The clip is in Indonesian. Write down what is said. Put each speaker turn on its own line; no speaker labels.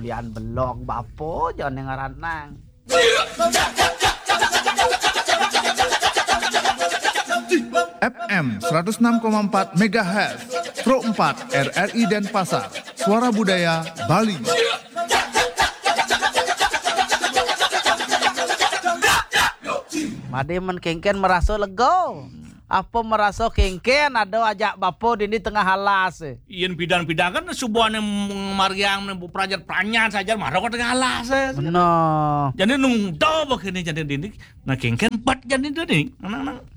kulian belong bapo jon yang ngaranang.
FM 106,4 MHz Pro 4 RRI Denpasar. Suara Budaya Bali.
Made men kengken merasa lego. Apa merasa kengken ada ajak bapo di tengah halas.
Iyan pidan-pidan kan subuhan yang mariang prajat pranyan saja marah kau tengah alas.
No.
Jadi nung do begini jadi ini. Nah kengken bat jadi ini. Anak-anak.